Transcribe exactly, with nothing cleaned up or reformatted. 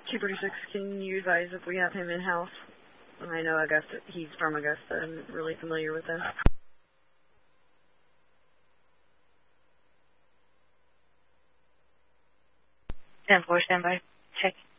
two thirty-six, can you advise if we have him in-house? And I know Augusta, he's from Augusta and really familiar with them. ten four, standby. Check.